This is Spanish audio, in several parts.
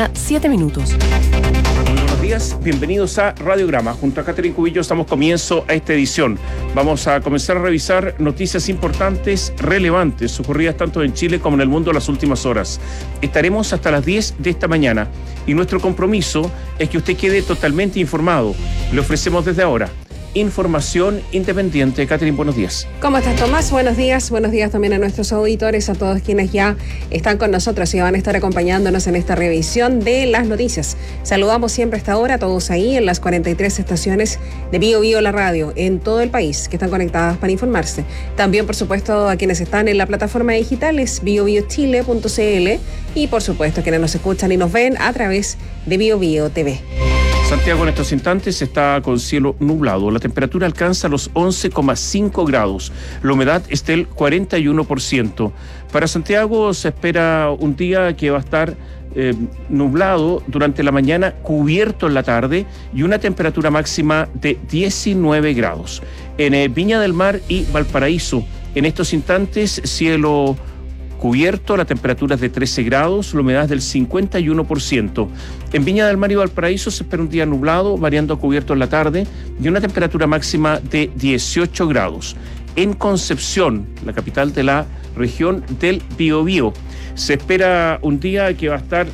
mañana, 7 minutos. Muy buenos días, bienvenidos a Radiograma. Junto a Catherine Cubillo damos comienzo a esta edición. Vamos a comenzar a revisar noticias importantes, relevantes, ocurridas tanto en Chile como en el mundo en las últimas horas. Estaremos hasta las 10 de esta mañana y nuestro compromiso es que usted quede totalmente informado. Le ofrecemos desde ahora información independiente. Catherine, buenos días. ¿Cómo estás, Tomás? Buenos días también a nuestros auditores, a todos quienes ya están con nosotros y van a estar acompañándonos en esta revisión de las noticias. Saludamos siempre a esta hora a todos ahí en las 43 estaciones de Bio Bio la radio en todo el país que están conectadas para informarse. También, por supuesto, a quienes están en la plataforma digital es biobiochile.cl y, por supuesto, a quienes nos escuchan y nos ven a través de Bio Bio TV. Santiago en estos instantes está con cielo nublado. La temperatura alcanza los 11,5 grados. La humedad es del 41%. Para Santiago se espera un día que va a estar nublado durante la mañana, cubierto en la tarde y una temperatura máxima de 19 grados. En Viña del Mar y Valparaíso, en estos instantes, cielo cubierto, la temperatura es de 13 grados, la humedad es del 51%. En Viña del Mar y Valparaíso se espera un día nublado, variando a cubierto en la tarde, y una temperatura máxima de 18 grados. En Concepción, la capital de la región del Biobío, se espera un día que va a estar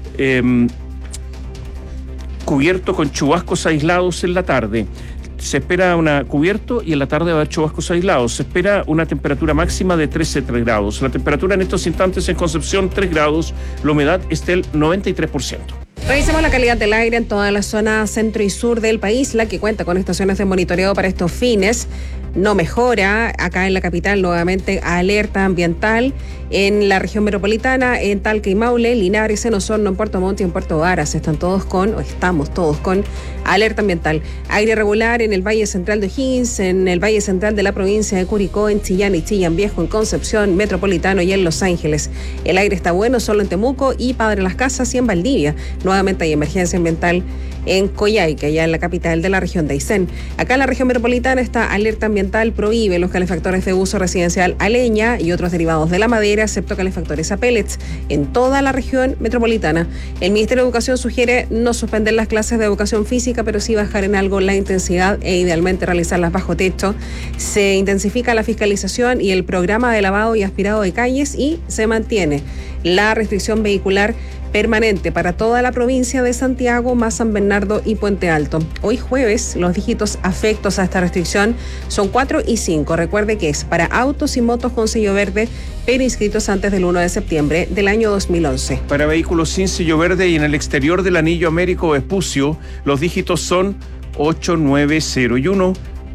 cubierto con chubascos aislados en la tarde. Se espera cubierto y en la tarde va a haber chubascos aislados. Se espera una temperatura máxima de 13 grados. La temperatura en estos instantes en Concepción, 3 grados. La humedad es del 93%. Revisemos la calidad del aire en toda la zona centro y sur del país, la que cuenta con estaciones de monitoreo para estos fines. No mejora. Acá en la capital, nuevamente, alerta ambiental. En la región metropolitana, en Talca y Maule, Linares, en Osorno, en Puerto Montt y en Puerto Varas, estamos todos con alerta ambiental. Aire regular en el Valle Central de O'Higgins, en el Valle Central de la provincia de Curicó, en Chillán y Chillán Viejo, en Concepción, Metropolitano y en Los Ángeles. El aire está bueno solo en Temuco y Padre Las Casas y en Valdivia. Nuevamente hay emergencia ambiental en Coyhaique, allá en la capital de la región de Aysén. Acá en la región metropolitana está alerta ambiental, prohíbe los calefactores de uso residencial a leña y otros derivados de la madera, excepto calefactores a pellets, en toda la región metropolitana. El Ministerio de Educación sugiere no suspender las clases de educación física, pero sí bajar en algo la intensidad e idealmente realizarlas bajo techo. Se intensifica la fiscalización y el programa de lavado y aspirado de calles y se mantiene la restricción vehicular permanente para toda la provincia de Santiago, más San Bernardo y Puente Alto. Hoy jueves, los dígitos afectos a esta restricción son 4 y 5. Recuerde que es para autos y motos con sello verde, pero inscritos antes del 1 de septiembre del año 2011. Para vehículos sin sello verde y en el exterior del anillo Américo Vespucio, los dígitos son 8901,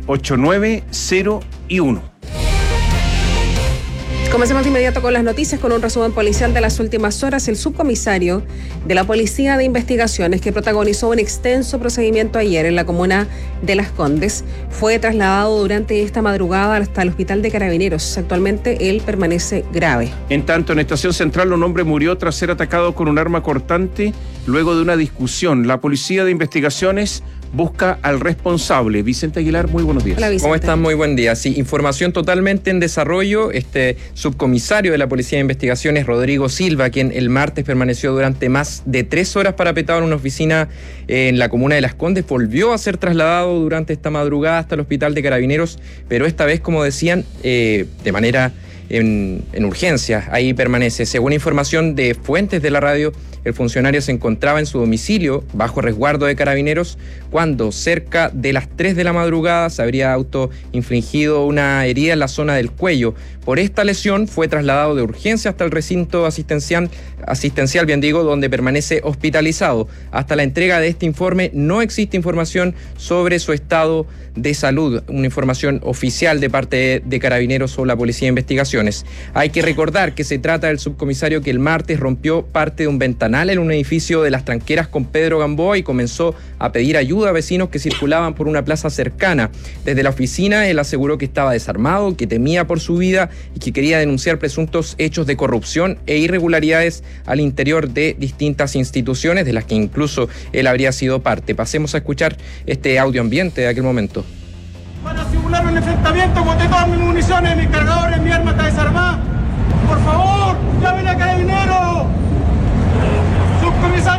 8901. Comencemos de inmediato con las noticias, con un resumen policial de las últimas horas. El subcomisario de la Policía de Investigaciones, que protagonizó un extenso procedimiento ayer en la comuna de Las Condes, fue trasladado durante esta madrugada hasta el hospital de Carabineros. Actualmente él permanece grave. En tanto, en Estación Central, un hombre murió tras ser atacado con un arma cortante luego de una discusión. La Policía de Investigaciones busca al responsable. Vicente Aguilar, muy buenos días. Hola, Vicente. ¿Cómo están? Muy buen día. Sí, información totalmente en desarrollo. Este subcomisario de la Policía de Investigaciones, Rodrigo Silva, quien el martes permaneció durante más de 3 horas parapetado en una oficina en la comuna de Las Condes, volvió a ser trasladado durante esta madrugada hasta el hospital de Carabineros, pero esta vez, como decían, de manera en urgencia. Ahí permanece. Según información de fuentes de la radio, el funcionario se encontraba en su domicilio bajo resguardo de Carabineros cuando cerca de las 3 de la madrugada se habría autoinfligido una herida en la zona del cuello. Por esta lesión fue trasladado de urgencia hasta el recinto asistencial, donde permanece hospitalizado. Hasta la entrega de este informe no existe información sobre su estado de salud, una información oficial de parte de Carabineros o la Policía de Investigaciones. Hay que recordar que se trata del subcomisario que el martes rompió parte de un ventanal en un edificio de Las Tranqueras con Pedro Gamboa y comenzó a pedir ayuda a vecinos que circulaban por una plaza cercana. Desde la oficina él aseguró que estaba desarmado, que temía por su vida y que quería denunciar presuntos hechos de corrupción e irregularidades al interior de distintas instituciones, de las que incluso él habría sido parte. Pasemos a escuchar este audio ambiente de aquel momento. Para simular un enfrentamiento, boté todas mis municiones, mis cargadores, mi arma está desarmada. Por favor, llamen a Carabineros. Subcomisario.